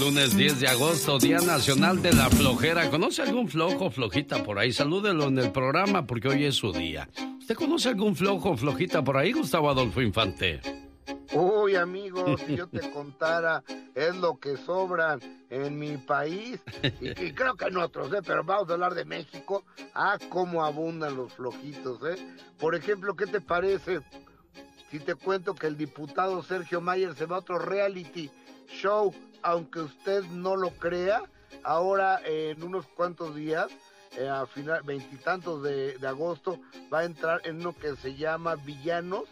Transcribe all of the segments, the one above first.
lunes 10 de agosto, Día Nacional de la Flojera. ¿Conoce algún flojo o flojita por ahí? Salúdelo en el programa porque hoy es su día. ¿Usted conoce algún flojo o flojita por ahí, Gustavo Adolfo Infante? Uy, amigo, si yo te contara, es lo que sobran en mi país, y creo que en otros, pero vamos a hablar de México. Cómo abundan los flojitos, Por ejemplo, ¿qué te parece si te cuento que el diputado Sergio Mayer se va a otro reality show? Aunque usted no lo crea, ahora en unos cuantos días, a final, veintitantos de agosto, va a entrar en uno que se llama Villanos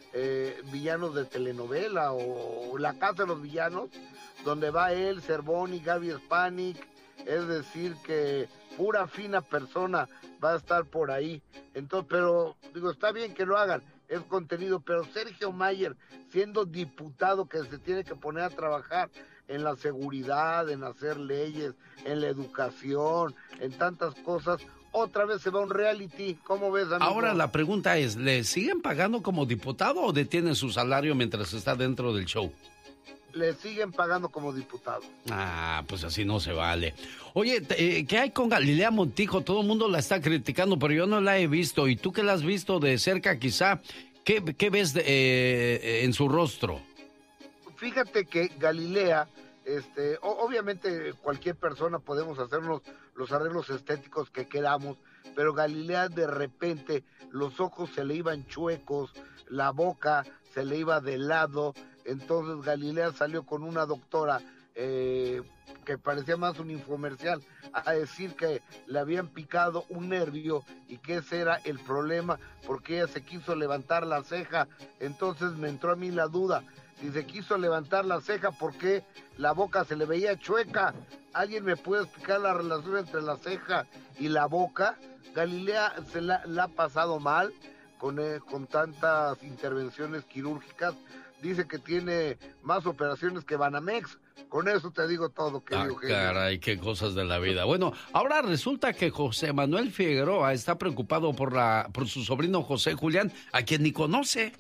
de telenovela, o La Casa de los Villanos, donde va él, Cervón y Gaby Spanik. Es decir, que pura fina persona va a estar por ahí. Entonces, pero digo, está bien que lo hagan, es contenido, pero Sergio Mayer, siendo diputado que se tiene que poner a trabajar en la seguridad, en hacer leyes, en la educación, en tantas cosas, otra vez se va a un reality. ¿Cómo ves, amigo? Ahora la pregunta es, ¿le siguen pagando como diputado o detienen su salario mientras está dentro del show? Le siguen pagando como diputado. Pues así no se vale. Oye, ¿qué hay con Galilea Montijo? Todo el mundo la está criticando, pero yo no la he visto. Y tú que la has visto de cerca quizá, ¿qué ves en su rostro? Fíjate que Galilea, obviamente cualquier persona podemos hacernos los arreglos estéticos que queramos, pero Galilea de repente los ojos se le iban chuecos, la boca se le iba de lado. Entonces Galilea salió con una doctora que parecía más un infomercial a decir que le habían picado un nervio y que ese era el problema, porque ella se quiso levantar la ceja. Entonces me entró a mí la duda, si se quiso levantar la ceja, ¿por qué la boca se le veía chueca? ¿Alguien me puede explicar la relación entre la ceja y la boca? Galilea se la ha pasado mal con tantas intervenciones quirúrgicas. Dice que tiene más operaciones que Banamex. Con eso te digo todo, querido genio. Caray, qué cosas de la vida. Bueno, ahora resulta que José Manuel Figueroa está preocupado por su sobrino José Julián, a quien ni conoce.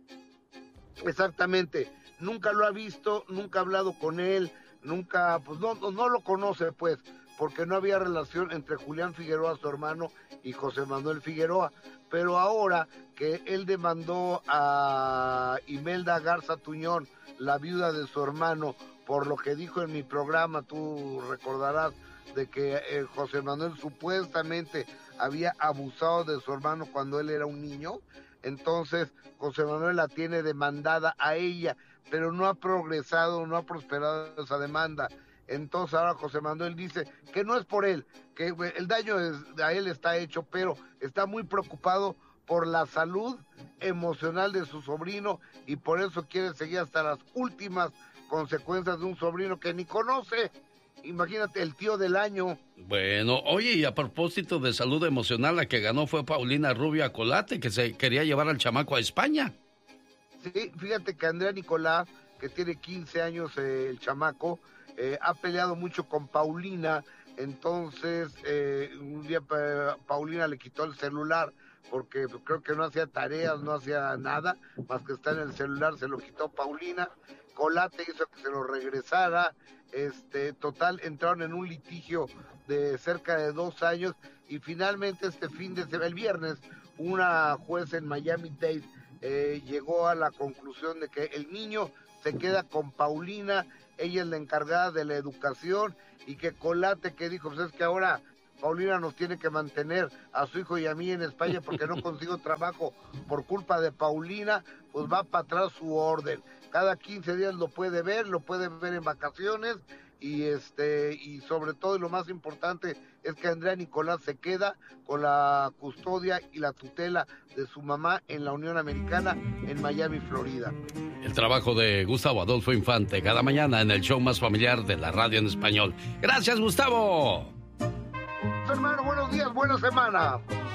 Exactamente. Nunca lo ha visto, nunca ha hablado con él, nunca, pues no lo conoce, pues, porque no había relación entre Julián Figueroa, su hermano, y José Manuel Figueroa. Pero ahora que él demandó a Imelda Garza Tuñón, la viuda de su hermano, por lo que dijo en mi programa, tú recordarás, de que José Manuel supuestamente había abusado de su hermano cuando él era un niño. Entonces José Manuel la tiene demandada a ella, pero no ha progresado, no ha prosperado esa demanda. Entonces ahora José Manuel dice que no es por él, que el daño a él está hecho, pero está muy preocupado por la salud emocional de su sobrino y por eso quiere seguir hasta las últimas consecuencias de un sobrino que ni conoce. Imagínate, el tío del año. Bueno, oye, y a propósito de salud emocional, la que ganó fue Paulina Rubio Acolate, que se quería llevar al chamaco a España. Sí, fíjate que Andrea Nicolás, que tiene 15 años el chamaco, ha peleado mucho con Paulina. Entonces un día Paulina le quitó el celular porque creo que no hacía tareas, no hacía nada más que estar en el celular, se lo quitó Paulina. Colate hizo que se lo regresara. Total, entraron en un litigio de cerca de 2 años y finalmente el viernes, una juez en Miami-Dade llegó a la conclusión de que el niño se queda con Paulina, ella es la encargada de la educación, y que Colate, que dijo, pues es que ahora Paulina nos tiene que mantener a su hijo y a mí en España porque no consigo trabajo por culpa de Paulina, pues va para atrás su orden. Cada 15 días lo puede ver en vacaciones, y sobre todo, y lo más importante, es que Andrea Nicolás se queda con la custodia y la tutela de su mamá en la Unión Americana en Miami, Florida. El trabajo de Gustavo Adolfo Infante, cada mañana en el show más familiar de la radio en español. ¡Gracias, Gustavo! Hermano, buenos días, buena semana.